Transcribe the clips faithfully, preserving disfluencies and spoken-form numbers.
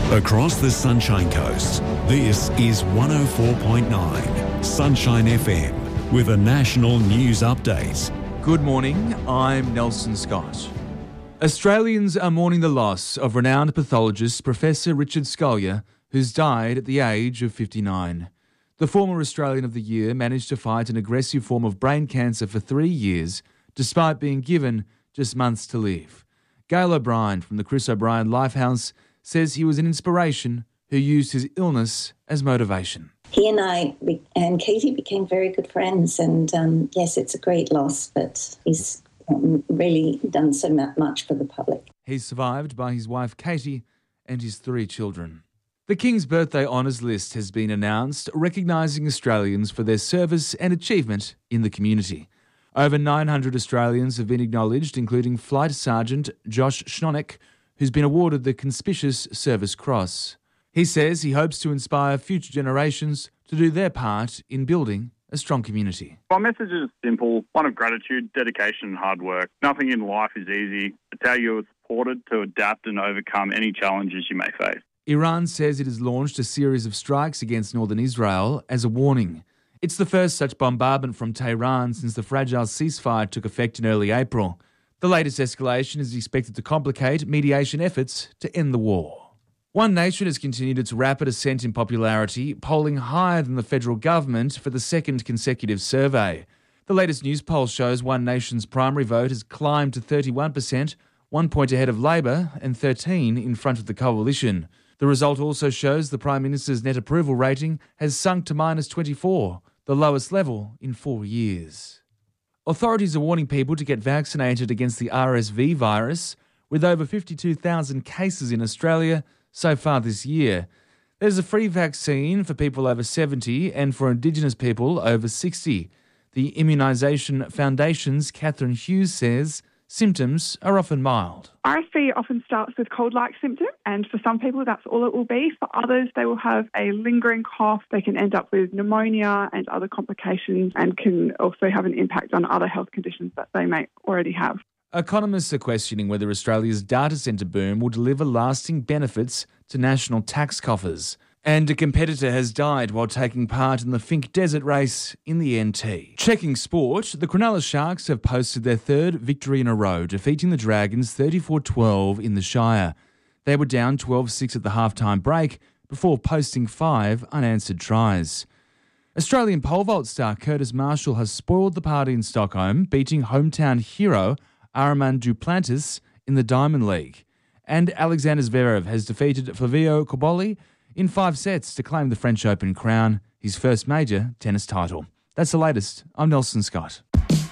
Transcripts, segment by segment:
Across the Sunshine Coast, this is one oh four point nine Sunshine F M with a national news update. Good morning, I'm Nelson Scott. Australians are mourning the loss of renowned pathologist Professor Richard Scolyer, who's died at the age of fifty-nine. The former Australian of the Year managed to fight an aggressive form of brain cancer for three years, despite being given just months to live. Gail O'Brien from the Chris O'Brien Lifehouse says he was an inspiration who used his illness as motivation. He and I and Katie became very good friends, and um, yes, it's a great loss, but he's um, really done so much for the public. He's survived by his wife Katie and his three children. The King's Birthday Honours List has been announced, recognising Australians for their service and achievement in the community. Over nine hundred Australians have been acknowledged, including Flight Sergeant Josh Schnonek, who's been awarded the Conspicuous Service Cross. He says he hopes to inspire future generations to do their part in building a strong community. My message is simple, one of gratitude, dedication and hard work. Nothing in life is easy. It's how you are supported to adapt and overcome any challenges you may face. Iran says it has launched a series of strikes against northern Israel as a warning. It's the first such bombardment from Tehran since the fragile ceasefire took effect in early April. The latest escalation is expected to complicate mediation efforts to end the war. One Nation has continued its rapid ascent in popularity, polling higher than the federal government for the second consecutive survey. The latest news poll shows One Nation's primary vote has climbed to thirty-one percent, one point ahead of Labor and thirteen in front of the coalition. The result also shows the Prime Minister's net approval rating has sunk to minus twenty-four, the lowest level in four years. Authorities are warning people to get vaccinated against the R S V virus, with over fifty-two thousand cases in Australia so far this year. There's a free vaccine for people over seventy and for Indigenous people over sixty. The Immunisation Foundation's Catherine Hughes says symptoms are often mild. R S V often starts with cold-like symptoms, and for some people that's all it will be. For others, they will have a lingering cough. They can end up with pneumonia and other complications, and can also have an impact on other health conditions that they may already have. Economists are questioning whether Australia's data centre boom will deliver lasting benefits to national tax coffers. And a competitor has died while taking part in the Finke Desert Race in the N T. Checking sport, the Cronulla Sharks have posted their third victory in a row, defeating the Dragons thirty-four twelve in the Shire. They were down twelve six at the halftime break before posting five unanswered tries. Australian pole vault star Curtis Marshall has spoiled the party in Stockholm, beating hometown hero Armand Duplantis in the Diamond League. And Alexander Zverev has defeated Flavio Cobolli in five sets to claim the French Open crown, his first major tennis title. That's the latest. I'm Nelson Scott.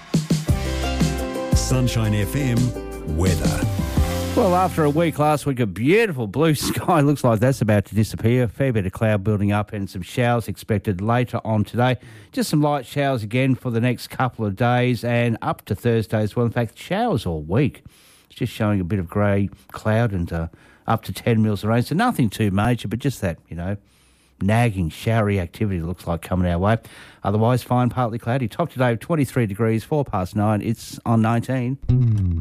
Sunshine F M weather. Well, after a week last week of beautiful blue sky, looks like that's about to disappear. A fair bit of cloud building up and some showers expected later on today. Just some light showers again for the next couple of days and up to Thursday as well. In fact, showers all week. It's just showing a bit of grey cloud and uh, up to ten mils of rain. So nothing too major, but just that, you know, nagging, showery activity looks like coming our way. Otherwise, fine, partly cloudy. Top today, twenty-three degrees, four past nine. It's on nineteen.